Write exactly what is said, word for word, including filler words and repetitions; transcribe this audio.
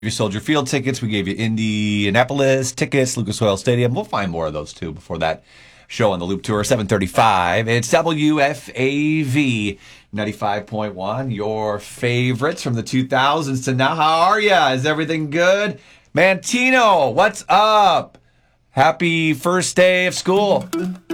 you Soldier Field tickets. We gave you Indianapolis tickets, Lucas Oil Stadium. We'll find more of those, too, before that show on the Loop Tour, seven thirty-five. It's W F A V ninety-five point one, your favorites from the two thousands to now. How are ya? Is everything good? Mantino, what's up? Happy first day of school.